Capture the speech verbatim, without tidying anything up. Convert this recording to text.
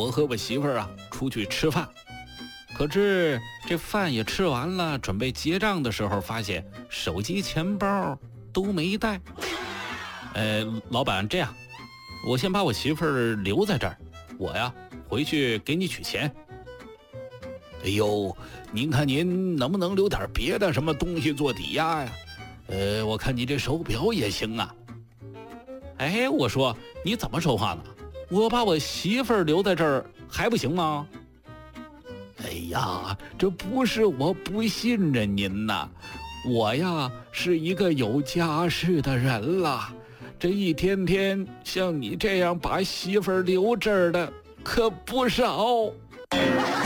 我和我媳妇儿啊出去吃饭，可是这饭也吃完了，准备结账的时候，发现手机、钱包都没带。呃，老板，这样，我先把我媳妇儿留在这儿，我呀回去给你取钱。哎呦，您看您能不能留点别的什么东西做抵押呀？呃，我看你这手表也行啊。哎，我说你怎么说话呢？我把我媳妇儿留在这儿还不行吗？哎呀，这不是我不信任您呐，我呀是一个有家室的人了，这一天天像你这样把媳妇儿留这儿的可不少。